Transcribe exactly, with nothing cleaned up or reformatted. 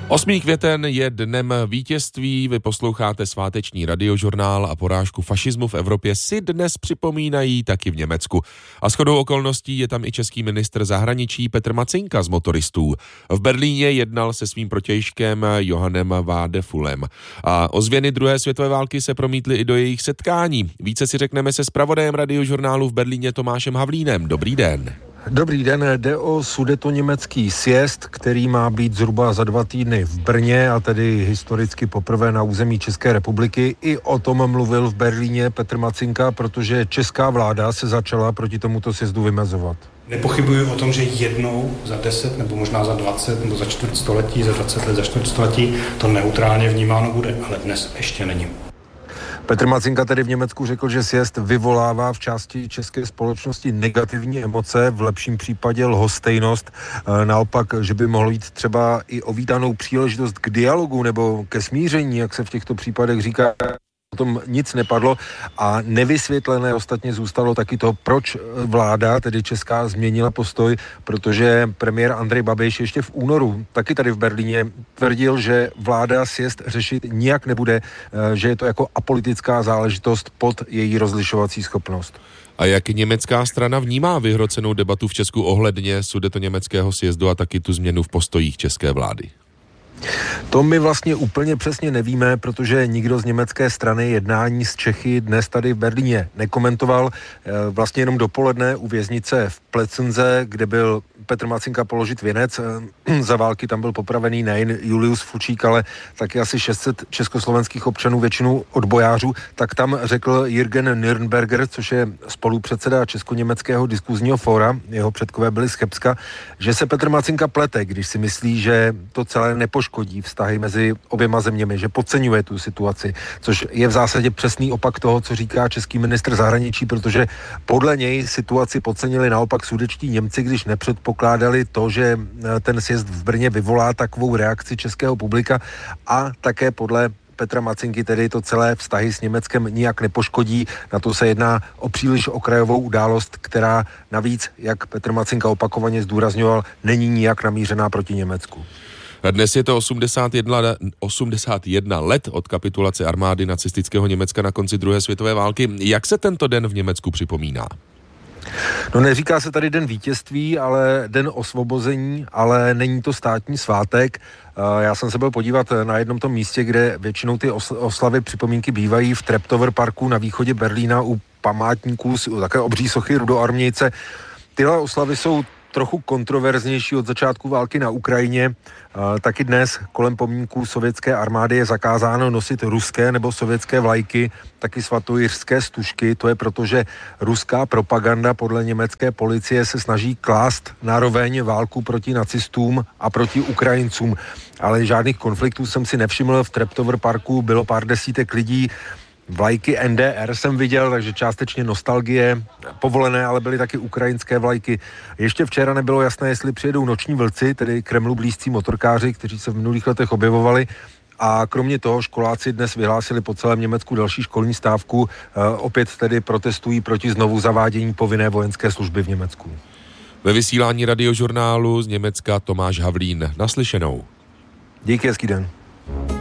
osmý květen je dnem vítězství, vy posloucháte sváteční radiožurnál a porážku fašismu v Evropě si dnes připomínají taky v Německu. A shodou okolností je tam i český ministr zahraničí Petr Macinka z motoristů. V Berlíně jednal se svým protějškem Johannem Vadefulem. A ozvěny druhé světové války se promítly i do jejich setkání. Více si řekneme se zpravodajem radiožurnálu v Berlíně Tomášem Havlínem. Dobrý den. Dobrý den, jde o sudetoněmecký sjezd, který má být zhruba za dva týdny v Brně a tedy historicky poprvé na území České republiky. I o tom mluvil v Berlíně Petr Macinka, protože česká vláda se začala proti tomuto sjezdu vymezovat. Nepochybuji o tom, že jednou za deset nebo možná za dvacet nebo za čtvrt století, za dvacet let, za čtvrt století to neutrálně vnímáno bude, ale dnes ještě není. Petr Macinka tedy v Německu řekl, že sjezd vyvolává v části české společnosti negativní emoce, v lepším případě lhostejnost. Naopak, že by mohlo jít třeba i o vítanou příležitost k dialogu nebo ke smíření, jak se v těchto případech říká. O tom nic nepadlo a nevysvětlené ostatně zůstalo taky to, proč vláda, tedy česká, změnila postoj, protože premiér Andrej Babiš ještě v únoru, taky tady v Berlíně, tvrdil, že vláda sjezd řešit nijak nebude, že je to jako apolitická záležitost pod její rozlišovací schopnost. A jak německá strana vnímá vyhrocenou debatu v Česku ohledně sudetoněmeckého sjezdu a taky tu změnu v postojích české vlády? To my vlastně úplně přesně nevíme, protože nikdo z německé strany jednání s Čechy dnes tady v Berlíně nekomentoval. Vlastně jenom dopoledne u věznice v Plecenze, kde byl Petr Macinka položit věnec. Za války tam byl popravený nejen Julius Fučík, ale taky asi šest set československých občanů, většinou odbojářů. Tak tam řekl Jürgen Nürnberger, což je spolupředseda Česko-německého diskuzního fóra, jeho předkové byli z Chebska, že se Petr Macinka plete, když si myslí, že to celé nepoškodí vztahy mezi oběma zeměmi, že podceňuje tu situaci, což je v zásadě přesný opak toho, co říká český ministr zahraničí, protože podle něj situaci podcenili naopak sudetští Němci, když nepředpokládali to, že ten sjezd v Brně vyvolá takovou reakci českého publika, a také podle Petra Macinky tedy to celé vztahy s Německem nijak nepoškodí. Na to se jedná o příliš okrajovou událost, která navíc, jak Petr Macinka opakovaně zdůrazňoval, není nijak namířená proti Německu. Dnes je to osmdesát jedna, osmdesát jedna let od kapitulace armády nacistického Německa na konci druhé světové války. Jak se tento den v Německu připomíná? No, neříká se tady den vítězství, ale den osvobození, ale není to státní svátek. Já jsem se byl podívat na jednom tom místě, kde většinou ty oslavy, připomínky bývají v Treptower parku na východě Berlína u památníků, u také obří sochy Rudoarmějce. Tyhle oslavy jsou trochu kontroverznější od začátku války na Ukrajině. Taky dnes kolem pomníků sovětské armády je zakázáno nosit ruské nebo sovětské vlajky, taky svatojiřské stužky. To je proto, že ruská propaganda podle německé policie se snaží klást naroveň válku proti nacistům a proti Ukrajincům. Ale žádných konfliktů jsem si nevšiml. V Treptower parku bylo pár desítek lidí. Vlajky N D R jsem viděl, takže částečně nostalgie povolené, ale byly taky ukrajinské vlajky. Ještě včera nebylo jasné, jestli přijedou noční vlci, tedy Kremlu blízcí motorkáři, kteří se v minulých letech objevovali. A kromě toho školáci dnes vyhlásili po celém Německu další školní stávku. Opět tedy protestují proti znovu zavádění povinné vojenské služby v Německu. Ve vysílání radiožurnálu z Německa Tomáš Havlín. Naslyšenou. Díky, hezký den.